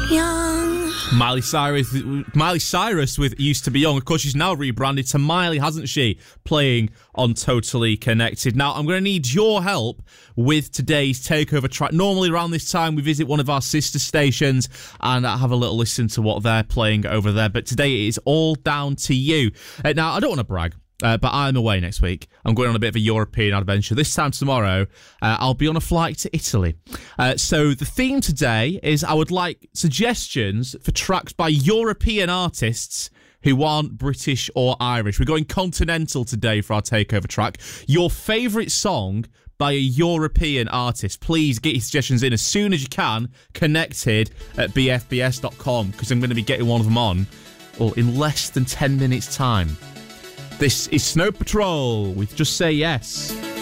young. Miley Cyrus with Used to Be Young. Of course, she's now rebranded to Miley, hasn't she? Playing on Totally Connected. Now, I'm going to need your help with today's takeover track. Normally, around this time, we visit one of our sister stations and have a little listen to what they're playing over there. But today, it is all down to you. Now, I don't want to brag. But I'm away next week. I'm going on a bit of a European adventure. This time tomorrow, I'll be on a flight to Italy. So the theme today is I would like suggestions for tracks by European artists who aren't British or Irish. We're going continental today for our takeover track. Your favourite song by a European artist. Please get your suggestions in as soon as you can. Connected at bfbs.com, because I'm going to be getting one of them on in less than 10 minutes' time. This is Snow Patrol with Just Say Yes.